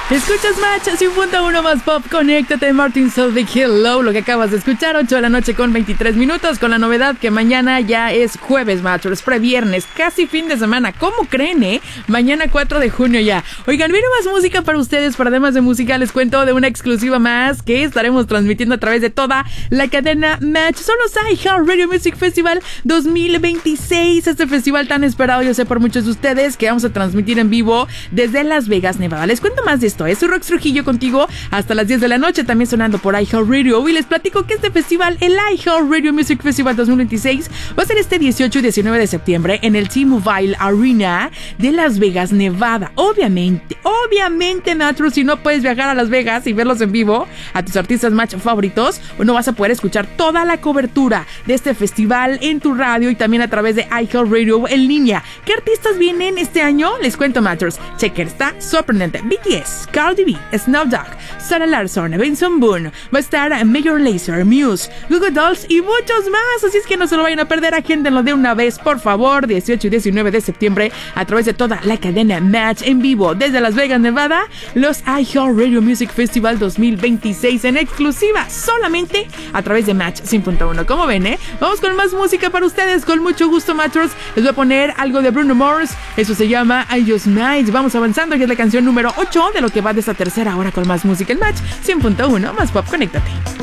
Escuchas Match 100.1 más pop, conéctate, Martin Solveig, hello, lo que acabas de escuchar, 8 de la noche con 23 minutos, con la novedad que mañana ya es jueves, Matchers, previernes, casi fin de semana, ¿cómo creen, Mañana 4 de junio ya. Oigan, viene más música para ustedes, para además de música, les cuento de una exclusiva más que estaremos transmitiendo a través de toda la cadena Match. Son los iHeartRadio Music Festival 2026, este festival tan esperado, yo sé por muchos de ustedes, que vamos a transmitir en vivo desde Las Vegas, Nevada. Les cuento más de esto. Es Rox Trujillo contigo hasta las 10 de la noche, también sonando por iHeartRadio. Y les platico que este festival, el iHeartRadio Music Festival 2026, va a ser este 18 y 19 de septiembre en el T-Mobile Arena de Las Vegas, Nevada. Obviamente, Natro, si no puedes viajar a Las Vegas y verlos en vivo, a tus artistas match favoritos, no vas a poder escuchar toda la cobertura de este festival en tu radio y también a través de iHeartRadio en línea. ¿Qué artistas vienen este año? Les cuento, Matters. Checker, está sorprendente. BTS, Cardi B, Snoop Dogg, Sarah Larsson, Benson Boone, va a estar Major Lazer, Muse, Google Dolls y muchos más, así es que no se lo vayan a perder, agéndenlo de una vez, por favor, 18 y 19 de septiembre, a través de toda la cadena Match en vivo, desde Las Vegas, Nevada, los iHeartRadio Music Festival 2026 en exclusiva, solamente a través de Match 100.1, ¿cómo ven, Vamos con más música para ustedes, con mucho gusto, Matchers, les voy a poner algo de Bruno Mars, eso se llama I Just Might, vamos avanzando, que es la canción número 8 de lo que va de esta tercera hora con más música en Match 100.1 más pop, conéctate.